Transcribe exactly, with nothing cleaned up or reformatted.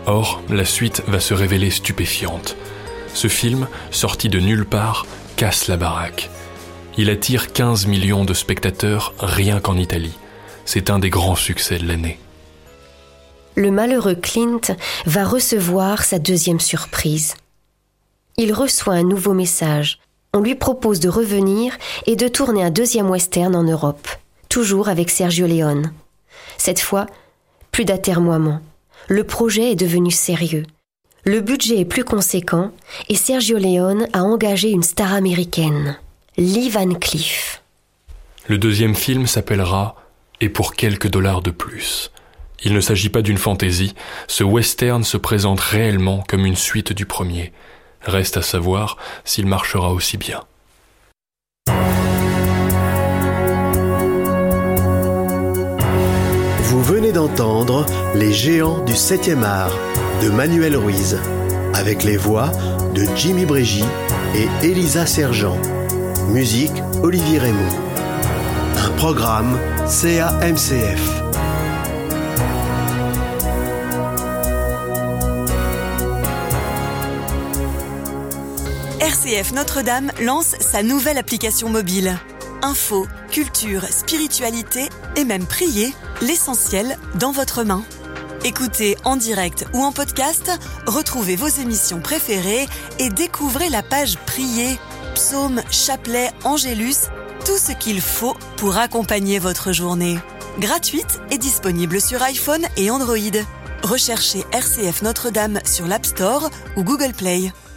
Or, la suite va se révéler stupéfiante. Ce film, sorti de nulle part, casse la baraque. Il attire quinze millions de spectateurs rien qu'en Italie. C'est un des grands succès de l'année. Le malheureux Clint va recevoir sa deuxième surprise. Il reçoit un nouveau message. On lui propose de revenir et de tourner un deuxième western en Europe, toujours avec Sergio Leone. Cette fois, plus d'atermoiements. Le projet est devenu sérieux. Le budget est plus conséquent et Sergio Leone a engagé une star américaine, Lee Van Cleef. Le deuxième film s'appellera « Et pour quelques dollars de plus ». Il ne s'agit pas d'une fantaisie, ce western se présente réellement comme une suite du premier. Reste à savoir s'il marchera aussi bien. Vous venez d'entendre Les Géants du septième art de Manuel Ruiz, avec les voix de Jimmy Brégy et Elisa Sergent. Musique Olivier Raymond. Un programme C A M C F. R C F Notre-Dame lance sa nouvelle application mobile. Info, culture, spiritualité et même prier, l'essentiel dans votre main. Écoutez en direct ou en podcast, retrouvez vos émissions préférées et découvrez la page Prier, psaumes, chapelets, angélus, tout ce qu'il faut pour accompagner votre journée. Gratuite et disponible sur iPhone et Android. Recherchez R C F Notre-Dame sur l'App Store ou Google Play.